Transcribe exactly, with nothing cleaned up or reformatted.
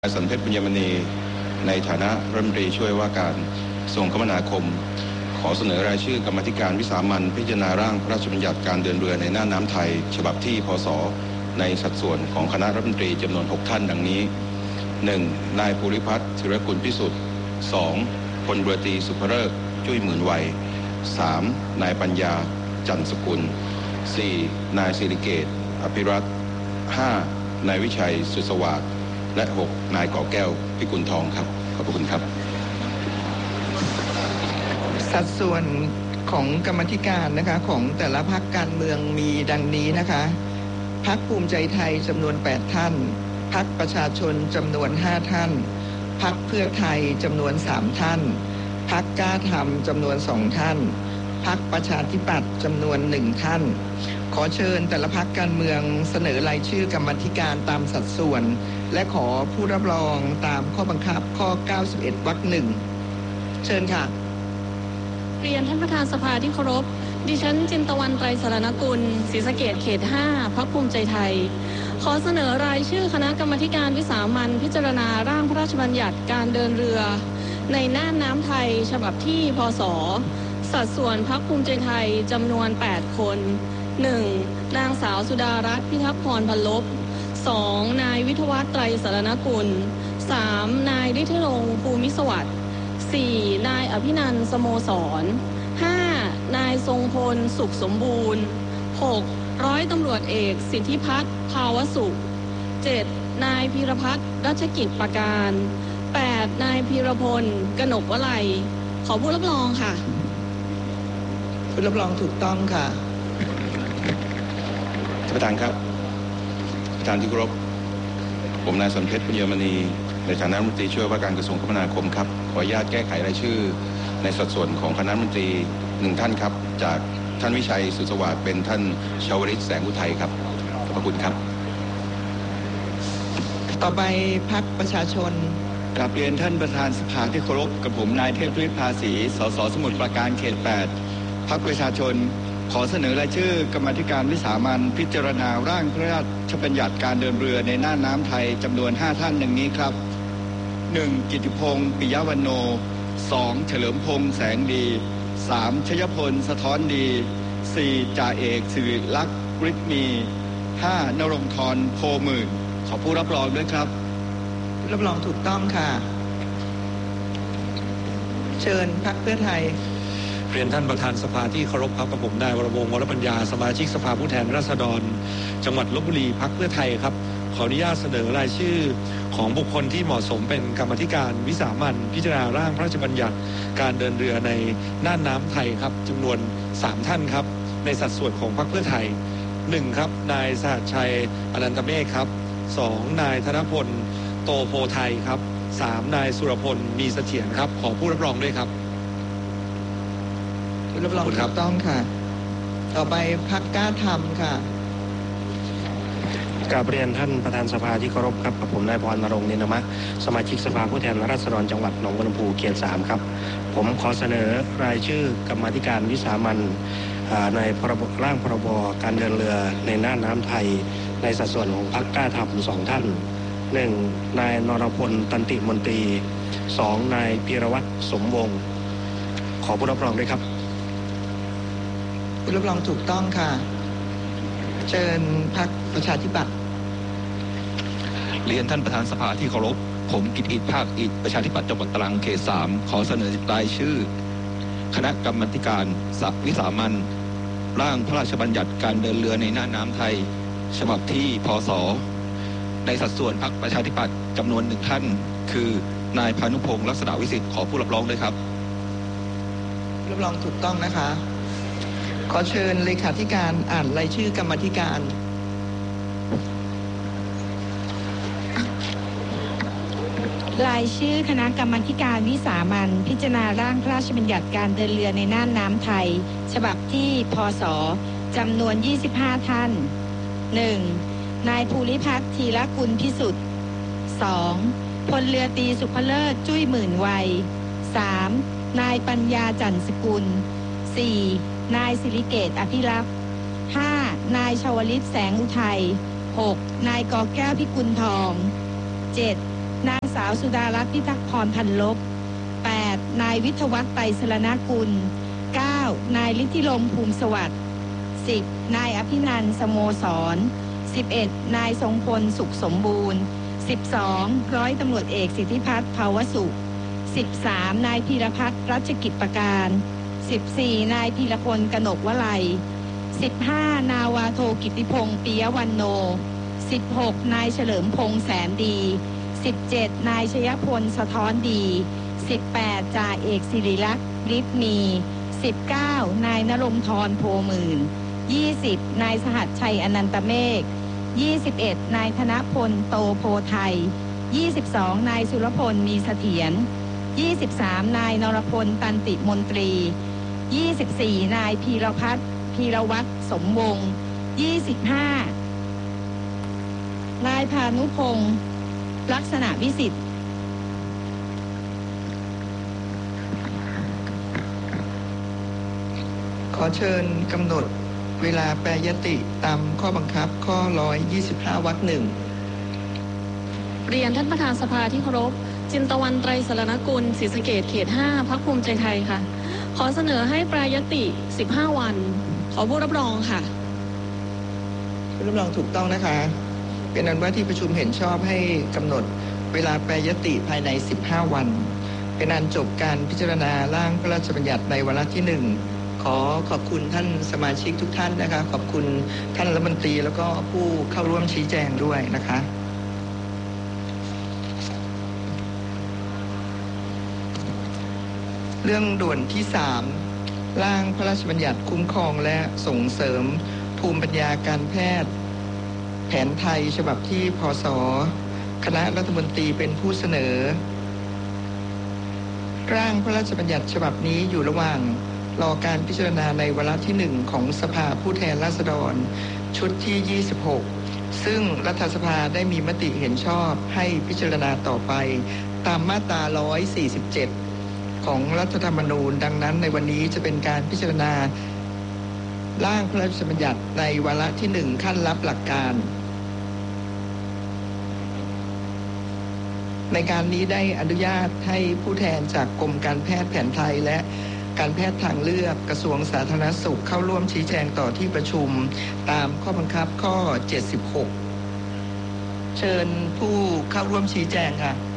นายสันเพชร บุญยมณีในฐานะรัฐมนตรีช่วยว่าการกระทรวงคมนาคมขอเสนอรายชื่อกรรมาธิการวิสามัญพิจารณาร่างพระราชบัญญัติการเดินเรือในน่านน้ำไทยฉบับที่พศในสัดส่วนของคณะรัฐมนตรีจำนวนหกท่านดังนี้ หนึ่ง นายภูริพัฒน์ธีรกุลพิสุทธิ์ สอง พลเรือตรีสุภฤกษ์จุ้ยหมื่นวัย สาม นายปัญญาจันทร์สกุล สี่ นายศิริเกตอภิรัตน์ ห้า นายวิชัยสุสวัสดิ์และ หก นายก่อแก้วพิกุลทองครับขอบคุณครับสัดส่วนของกรรมธิการนะคะของแต่ละพรรคการเมืองมีดังนี้นะคะพรรคภูมิใจไทยจำนวนแปดท่านพรรคประชาชนจำนวนห้าท่านพรรคเพื่อไทยจำนวนสามท่านพรรคกล้าธรรมจำนวนสองท่านพรรคประชาธิปัตย์จำนวนหนึ่งท่านขอเชิญแต่ละพรรคการเมืองเสนอรายชื่อกรรมธิการตามสัดส่วนและขอผู้รับรองตามข้อบังคับข้อเก้าสิบเอ็ดวรรคหนึ่งเชิญค่ะเรียนท่านประธานสภาที่เคารพดิฉันจินตวันไตรสรณกุลศรีสะเกษเขตห้าพรรคภูมิใจไทยขอเสนอรายชื่อคณะกรรมาการวิสามัญพิจารณาร่างพระราชบัญญัติการเดินเรือในน่านน้ำไทยฉบับที่พศสัดส่วนพรรคภูมิใจไทยจำนวนแปดคน หนึ่ง นางสาวสุดารัตน์พิทักษ์พรพันลบ สอง นายวิทยวัฒน์ไตรสรณกุล สาม นายฤทธิรงค์ภูมิสวัสดิ์ สี่ นายอภินันท์สโมสร ห้า นายทรงพลสุขสมบูรณ์ หก ร้อยตำรวจเอกสิทธิพัฒน์ภาวสุข เจ็ด นายพีรพัฒน์รัชกิจประการ แปด นายพีรพลกนกวลัยขอผู้รับรองค่ะผู้รับรองถูกต้องค่ะท่านประธานครับประธานที่เคารพผมนายสันเพชร บุญยมณีในฐานะรัฐมนตรีช่วยว่าการกระทรวงคมนาคมครับขออนุญาตแก้ไขรายชื่อในสัดส่วนของคณะรัฐมนตรีหนึ่งท่านครับจากท่านวิชัยสุสวัสดิ์เป็นท่านชวลิตแสงอุทัยครับขอบคุณครับต่อไปพรรคประชาชนกราบเรียนท่านประธานสภาที่เคารพกับผมนายเทพฤทธิ์ภาษีสสสมุทรปราการเขตแปดพรรคประชาชนขอเสนอรายชื่อกรรมาธิการวิสามัญพิจารณาร่างพระราชบัญญัติการเดินเรือในน่านน้ำไทยจำนวนห้าท่านดังนี้ครับ หนึ่ง กิตติพงศ์ปิยวรรณโน สอง เฉลิมพงษ์แสงดี สาม ชยพลสะท้อนดี สี่ จ่าเอกสิริลักษณ์ฤทธิ์มี ห้า นรงค์ธรโพหมื่นขอผู้รับรองด้วยครับรับรองถูกต้องค่ะเชิญพรรคเพื่อไทยเรียนท่านประธานสภาที่เคารพครับกับผมนายวรวงศ์วรปัญญาสมาชิกสภาผู้แทนราษฎรจังหวัดลพบุรีพรรคเพื่อไทยครับขออนุญาตเสนอรายชื่อของบุคคลที่เหมาะสมเป็นกรรมาธิการวิสามัญพิจารณาร่างพระราชบัญญัติการเดินเรือในน่านน้ำไทยครับจำนวนสามท่านครับในสัดส่วนของพรรคเพื่อไทย หนึ่ง ครับนายสหัสชัยอนันตเมฆครับ สอง นายธนพลโตโพไทยครับ สาม นายสุรพลมีเสถียรครับขอผู้รับรองด้วยครับผู้รับรองถูกต้องค่ะต่อไปพรรคกล้าธรรมค่ะกราบเรียนท่านประธานสภาที่เคารพครับกับผมนายพรณรงค์ เนนามะสมาชิกสภาผู้แทนราษฎรจังหวัดหนองบัวลำพูเขตสามครับผมขอเสนอรายชื่อกรรมาธิการวิสามัญในพรบร่างพรบการเดินเรือในน่านน้ำไทยในสัดส่วนของพรรคกล้าธรรมสองท่าน หนึ่ง นายนรพลตันติมนตรี สอง นายพีรวัตรสมวงศ์ขอผู้รับรองด้วยครับผู้รับรองถูกต้องค่ะเชิญพรรคประชาธิปัตย์เรียนท่านประธานสภาที่เคารพผมกิตติภาคอิฐประชาธิปัตย์จังหวัดตรังเขตสามขอเสนอรายชื่อคณะกรรมาธิการวิสามัญร่างพระราชบัญญัติการเดินเรือในน่านน้ำไทยฉบับที่พศในสัดส่วนพรรคประชาธิปัตย์จำนวนหนึ่งท่านคือนายพานุพงศ์ลักษณะวิสิทธิ์ขอผู้รับรองด้วยครับรับรองถูกต้องนะคะขอเชิญเลขาธิการอ่านรายชื่อกรรมาธิการรายชื่อคณะกรรมาการวิสามัญพิจารณาร่างพระราชบัญญัติการเดินเรือในน่านน้ำไทยฉบับที่พศจำนวนยี่สิบห้าท่าน หนึ่ง นายภูริพัฒน์ธีรกุลพิสุทธิ์ สอง พลเรือตรีสุภฤกษ์จุ้ยหมื่นวัย สาม นายปัญญาจันทร์สกุล สี่ นายศิริเกตอภิรักษ์ ห้า นายชวลิตแสงอุทัย หก นายก่อแก้วพิกุลทอง เจ็ดสาวสุดารัตน์พิทักษ์พรพันลบ แปด นายวิทยวัฒน์ไตรสรณกุล เก้า นายฤทธิลมภูมิสวัสดิ์ สิบ นายอภินันท์สโมสร สิบเอ็ด นายทรงพลสุขสมบูรณ์ สิบสอง ร้อยตำรวจเอกสิทธิพัฒน์ภาวสุข สิบสาม นายพีรพัฒน์รัชกิจประการ สิบสี่ นายพีรพลกนกวลัย สิบห้า นาวาโทกิติพงษ์ปิยวันโน สิบหก นายเฉลิมพงษ์แสนดี สิบเจ็ด นายชยพลสะท้อนดี สิบแปด จ่าเอกศิริลักษณ์ฤทธิ์มี สิบเก้า นายณรงค์ธรโพหมื่น ยี่สิบ นายสหัสชัยอนันตเมฆ ยี่สิบเอ็ด นายธนพลโตโพไทย ยี่สิบสอง นายสุรพลมีเสถียร ยี่สิบสาม นายนรพลตันติมนตรี ยี่สิบสี่ นายพีรพัฒน์พีรวัตรสมวงศ์ ยี่สิบห้า นายพานุพงศ์ลักษณะวิสิทธิ์ขอเชิญกำหนดเวลาแปรยติตามข้อบังคับข้อหนึ่งร้อยยี่สิบห้าวรรคหนึ่งเรียนท่านประธานสภาที่เคารพ จินตวันไตรสรณกุลศรีสะเกษเขตห้าพรรคภูมิใจไทยค่ะขอเสนอให้แปรยติสิบห้าวันขอผู้รับรองค่ะผู้รับรองถูกต้องนะคะเป็นอันว่าที่ประชุมเห็นชอบให้กำหนดเวลาแปรยติภายในสิบห้าวันเป็นอันจบการพิจารณาร่างพระราชบัญญัติในวาระที่หนึ่งขอขอบคุณท่านสมาชิกทุกท่านนะคะขอบคุณท่านรัฐมนตรีแล้วก็ผู้เข้าร่วมชี้แจงด้วยนะคะเรื่องด่วนที่สามร่างพระราชบัญญัติคุ้มครองและส่งเสริมภูมิปัญญาการแพทย์แผนไทยฉบับที่พศคณะรัฐมนตรีเป็นผู้เสนอร่างพระราชบัญญัติฉบับนี้อยู่ระหว่างรอการพิจารณาในวาระที่หนึ่งของสภาผู้แทนราษฎรชุดที่ยี่สิบหกซึ่งรัฐสภาได้มีมติเห็นชอบให้พิจารณาต่อไปตามมาตราหนึ่งร้อยสี่สิบเจ็ดของรัฐธรรมนูญดังนั้นในวันนี้จะเป็นการพิจารณาร่างพระราชบัญญัติในวาระที่หนึ่งขั้นรับหลักการในการนี้ได้อนุญาตให้ผู้แทนจากกรมการแพทย์แผนไทยและการแพทย์ทางเลือกกระทรวงสาธารณสุขเข้าร่วมชี้แจงต่อที่ประชุมตามข้อบังคับข้อเจ็ดสิบหกเชิญผู้เข้าร่วมชี้แจงค่ะ